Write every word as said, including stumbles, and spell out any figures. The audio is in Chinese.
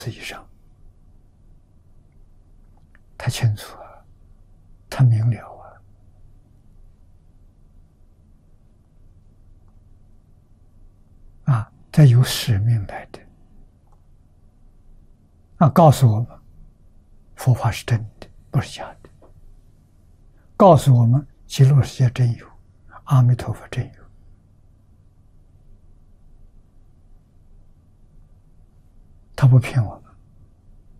以上，他清楚啊，他明了啊，啊，这有使命来的，啊，告诉我们，佛法是真的，不是假的，告诉我们，极乐世界真有，阿弥陀佛真有。他不骗我们。